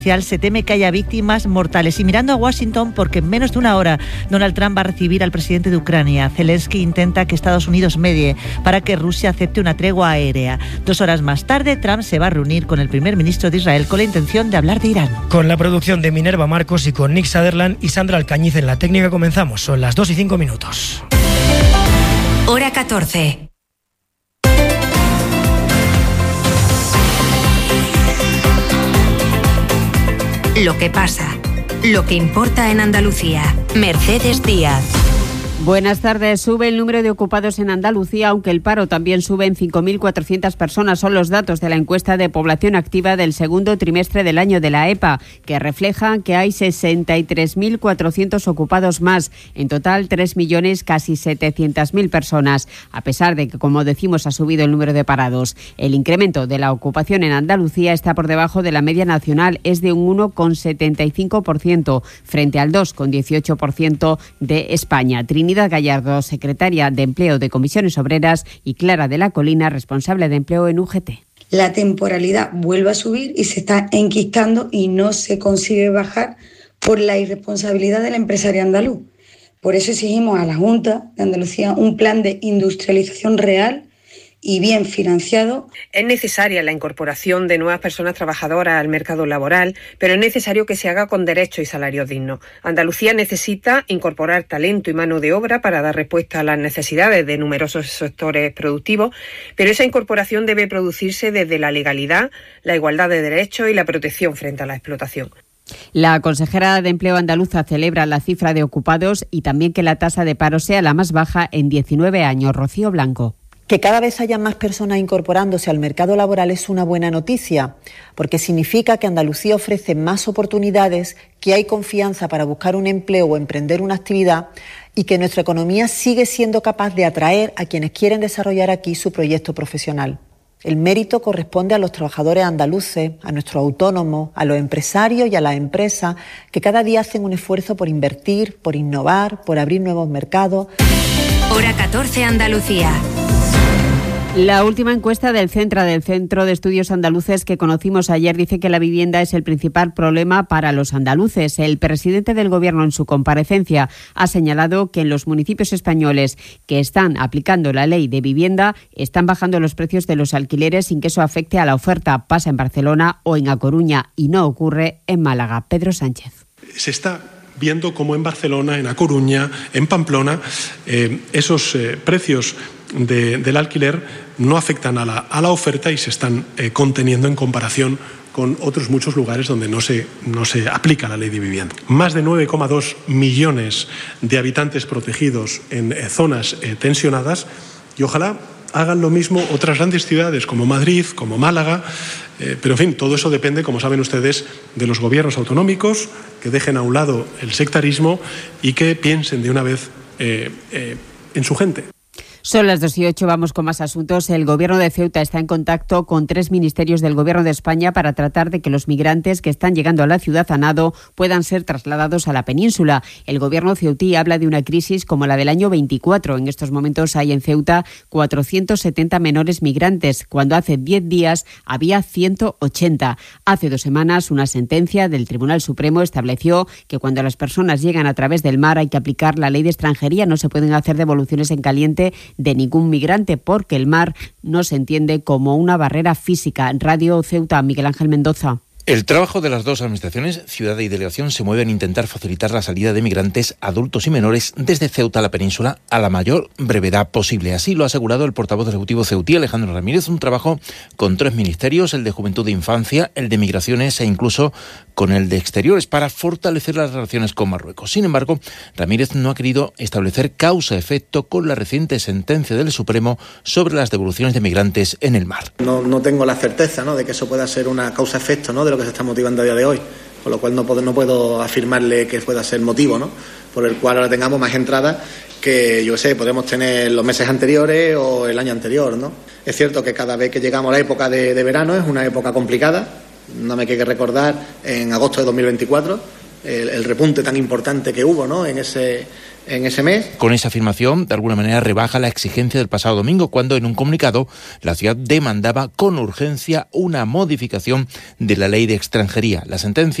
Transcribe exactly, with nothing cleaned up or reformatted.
Se teme que haya víctimas mortales. Y mirando a Washington, porque en menos de una hora Donald Trump va a recibir al presidente de Ucrania. Zelensky intenta que Estados Unidos medie para que Rusia acepte una tregua aérea. Dos horas más tarde, Trump se va a reunir con el primer ministro de Israel con la intención de hablar de Irán. Con la producción de Minerva Marcos y con Nick Sutherland y Sandra Alcañiz en la técnica comenzamos. Son las dos y cinco minutos. Hora catorce. Lo que pasa, lo que importa en Andalucía. Mercedes Díaz. Buenas tardes. Sube el número de ocupados en Andalucía, aunque el paro también sube en cinco mil cuatrocientas personas. Son los datos de la encuesta de población activa del segundo trimestre del año de la E P A, que reflejan que hay sesenta y tres mil cuatrocientos ocupados más. En total, tres millones casi setecientas mil personas, a pesar de que, como decimos, ha subido el número de parados. El incremento de la ocupación en Andalucía está por debajo de la media nacional. Es de un uno coma setenta y cinco por ciento, frente al dos coma dieciocho por ciento de España. Trinidad Gallardo, secretaria de Empleo de Comisiones Obreras, y Clara de la Colina, responsable de empleo en U G T. La temporalidad vuelve a subir y se está enquistando y no se consigue bajar por la irresponsabilidad del empresario andaluz. Por eso exigimos a la Junta de Andalucía un plan de industrialización real y bien financiado. Es necesaria la incorporación de nuevas personas trabajadoras al mercado laboral, pero es necesario que se haga con derechos y salarios dignos. Andalucía necesita incorporar talento y mano de obra para dar respuesta a las necesidades de numerosos sectores productivos, pero esa incorporación debe producirse desde la legalidad, la igualdad de derechos y la protección frente a la explotación. La consejera de Empleo andaluza celebra la cifra de ocupados y también que la tasa de paro sea la más baja en diecinueve años. Rocío Blanco. Que cada vez haya más personas incorporándose al mercado laboral es una buena noticia, porque significa que Andalucía ofrece más oportunidades, que hay confianza para buscar un empleo o emprender una actividad y que nuestra economía sigue siendo capaz de atraer a quienes quieren desarrollar aquí su proyecto profesional. El mérito corresponde a los trabajadores andaluces, a nuestros autónomos, a los empresarios y a las empresas que cada día hacen un esfuerzo por invertir, por innovar, por abrir nuevos mercados. Hora catorce, Andalucía. La última encuesta del Centra, del Centro de Estudios Andaluces que conocimos ayer, dice que la vivienda es el principal problema para los andaluces. El presidente del Gobierno, en su comparecencia, ha señalado que en los municipios españoles que están aplicando la ley de vivienda están bajando los precios de los alquileres sin que eso afecte a la oferta. Pasa en Barcelona o en A Coruña y no ocurre en Málaga. Pedro Sánchez. Se está viendo cómo en Barcelona, en A Coruña, en Pamplona, eh, esos eh, precios de, del alquiler no afectan a la, a la oferta y se están eh, conteniendo en comparación con otros muchos lugares donde no se, no se aplica la ley de vivienda. Más de nueve coma dos millones de habitantes protegidos en eh, zonas eh, tensionadas y ojalá hagan lo mismo otras grandes ciudades como Madrid, como Málaga, eh, pero en fin, todo eso depende, como saben ustedes, de los gobiernos autonómicos, que dejen a un lado el sectarismo y que piensen de una vez eh, eh, en su gente. Son las dos y ocho, vamos con más asuntos. El Gobierno de Ceuta está en contacto con tres ministerios del Gobierno de España para tratar de que los migrantes que están llegando a la ciudad a nado puedan ser trasladados a la península. El Gobierno ceutí habla de una crisis como la del año veinticuatro. En estos momentos hay en Ceuta cuatrocientos setenta menores migrantes, cuando hace diez días había ciento ochenta. Hace dos semanas, una sentencia del Tribunal Supremo estableció que cuando las personas llegan a través del mar hay que aplicar la ley de extranjería. No se pueden hacer devoluciones en caliente de ningún migrante porque el mar no se entiende como una barrera física. Radio Ceuta, Miguel Ángel Mendoza. El trabajo de las dos administraciones, ciudad y delegación, se mueve en intentar facilitar la salida de migrantes, adultos y menores, desde Ceuta a la península a la mayor brevedad posible. Así lo ha asegurado el portavoz del Ejecutivo ceutí, Alejandro Ramírez, un trabajo con tres ministerios, el de Juventud e Infancia, el de Migraciones e incluso con el de Exteriores, para fortalecer las relaciones con Marruecos. Sin embargo, Ramírez no ha querido establecer causa-efecto con la reciente sentencia del Supremo sobre las devoluciones de migrantes en el mar. No, no tengo la certeza, ¿no?, de que eso pueda ser una causa-efecto, ¿no?, de lo que se está motivando a día de hoy, con lo cual no puedo, no puedo afirmarle que pueda ser motivo, ¿no?, por el cual ahora tengamos más entradas que, yo sé, podemos tener los meses anteriores o el año anterior, ¿no? Es cierto que cada vez que llegamos a la época de, de verano es una época complicada. No me hay que recordar en agosto de dos mil veinticuatro, el, el repunte tan importante que hubo, ¿no?, en ese, en ese mes. Con esa afirmación, de alguna manera, rebaja la exigencia del pasado domingo, cuando en un comunicado la ciudad demandaba con urgencia una modificación de la ley de extranjería. La sentencia